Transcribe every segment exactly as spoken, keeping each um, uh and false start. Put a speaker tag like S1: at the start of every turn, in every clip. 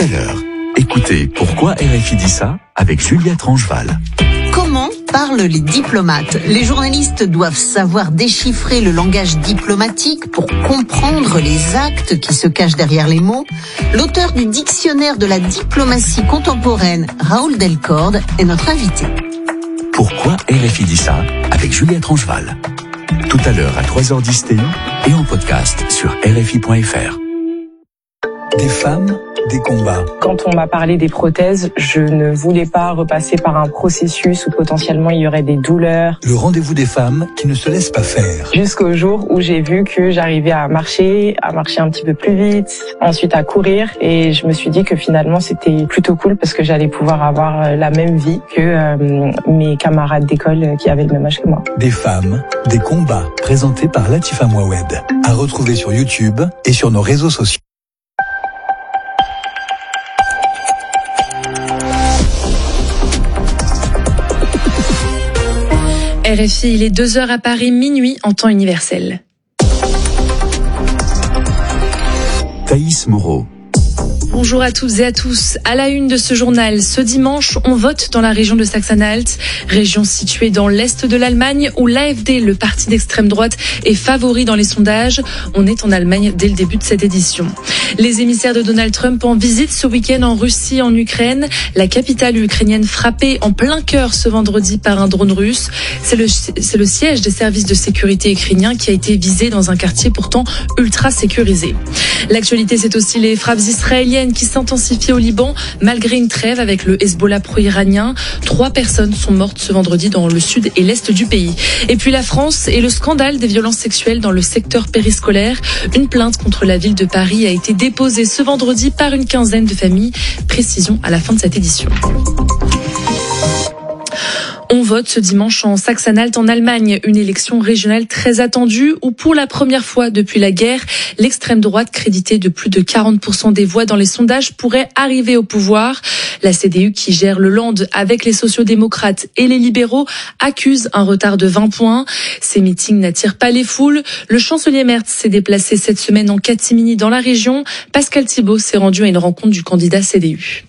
S1: à l'heure, écoutez Pourquoi R F I dit ça avec Juliette Rangeval.
S2: Comment parlent les diplomates ? Les journalistes doivent savoir déchiffrer le langage diplomatique pour comprendre les actes qui se cachent derrière les mots. L'auteur du dictionnaire de la diplomatie contemporaine, Raoul Delcorde, est notre invité.
S1: Pourquoi R F I dit ça avec Juliette Rangeval. Tout à l'heure à trois heures dix T U et en podcast sur R F I point F R. Des femmes, des combats.
S3: Quand on m'a parlé des prothèses, je ne voulais pas repasser par un processus où potentiellement il y aurait des douleurs.
S1: Le rendez-vous des femmes qui ne se laissent pas faire.
S3: Jusqu'au jour où j'ai vu que j'arrivais à marcher, à marcher un petit peu plus vite, ensuite à courir. Et je me suis dit que finalement c'était plutôt cool parce que j'allais pouvoir avoir la même vie que euh, mes camarades d'école qui avaient le même âge que moi.
S1: Des femmes, des combats. Présentés par Latifa Mouawed. À retrouver sur YouTube et sur nos réseaux sociaux.
S4: R F I, il est deux heures à Paris, minuit en temps universel.
S1: Thaïs Moreau.
S4: Bonjour à toutes et à tous. À la une de ce journal, ce dimanche, on vote dans la région de Saxe-Anhalt, région située dans l'est de l'Allemagne où l'A F D, le parti d'extrême droite, est favori dans les sondages. On est en Allemagne dès le début de cette édition. Les émissaires de Donald Trump en visite ce week-end en Russie, en Ukraine. La capitale ukrainienne frappée en plein cœur ce vendredi par un drone russe. C'est le, c'est le siège des services de sécurité ukrainiens qui a été visé dans un quartier pourtant ultra sécurisé. L'actualité, c'est aussi les frappes israéliennes qui s'intensifient au Liban malgré une trêve avec le Hezbollah pro-iranien. Trois personnes sont mortes ce vendredi dans le sud et l'est du pays. Et puis la France et le scandale des violences sexuelles dans le secteur périscolaire. Une plainte contre la ville de Paris a été déposée ce vendredi par une quinzaine de familles. Précision à la fin de cette édition. On vote ce dimanche en Saxe-Anhalt en Allemagne, une élection régionale très attendue où pour la première fois depuis la guerre, l'extrême droite créditée de plus de quarante pour cent des voix dans les sondages pourrait arriver au pouvoir. La C D U qui gère le Land avec les sociodémocrates et les libéraux accuse un retard de vingt points. Ces meetings n'attirent pas les foules. Le chancelier Merz s'est déplacé cette semaine en catimini dans la région. Pascal Thibault s'est rendu à une rencontre du candidat C D U.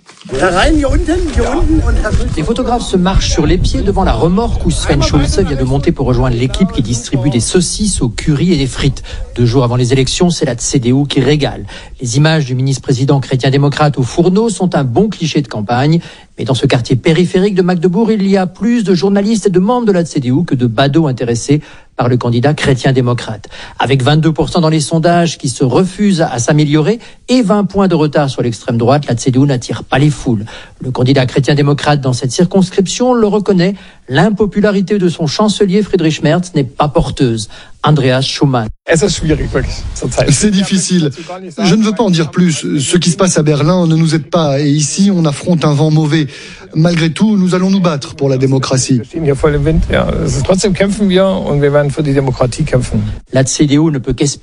S5: Les photographes se marchent sur les pieds devant la remorque où Sven Schulze vient de monter pour rejoindre l'équipe qui distribue des saucisses au curry et des frites. Deux jours avant les élections, c'est la C D U qui régale. Les images du ministre-président chrétien-démocrate au fourneau sont un bon cliché de campagne. Mais dans ce quartier périphérique de Magdebourg, il y a plus de journalistes et de membres de la C D U que de badauds intéressés par le candidat chrétien-démocrate. Avec vingt-deux pour cent dans les sondages qui se refusent à s'améliorer et vingt points de retard sur l'extrême droite, la C D U n'attire pas les foules. Le candidat chrétien-démocrate dans cette circonscription le reconnaît, l'impopularité de son chancelier Friedrich Merz n'est pas porteuse. Andreas Schumann.
S6: C'est difficile. Je ne veux pas en dire plus. Ce qui se passe à Berlin ne nous aide pas. Et ici, on affronte un vent mauvais. Malgré tout, nous allons nous battre pour la démocratie.
S5: La C D U ne peut qu'espérer